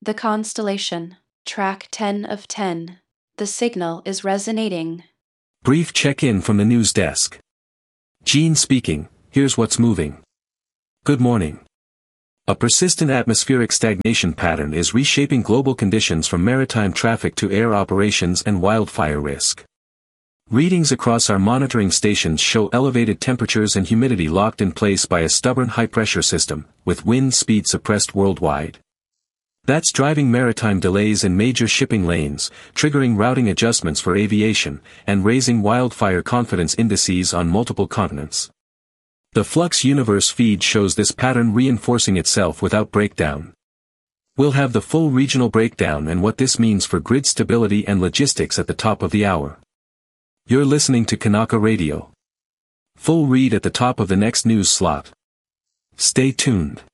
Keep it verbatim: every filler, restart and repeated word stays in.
The constellation. Track ten of ten. The signal is resonating. Brief check-in from the news desk. Gene speaking, here's what's moving. Good morning. A persistent atmospheric stagnation pattern is reshaping global conditions from maritime traffic to air operations and wildfire risk. Readings across our monitoring stations show elevated temperatures and humidity locked in place by a stubborn high-pressure system, with wind speed suppressed worldwide. That's driving maritime delays in major shipping lanes, triggering routing adjustments for aviation, and raising wildfire confidence indices on multiple continents. The Flux Universe feed shows this pattern reinforcing itself without breakdown. We'll have the full regional breakdown and what this means for grid stability and logistics at the top of the hour. You're listening to Kanaka Radio. Full read at the top of the next news slot. Stay tuned.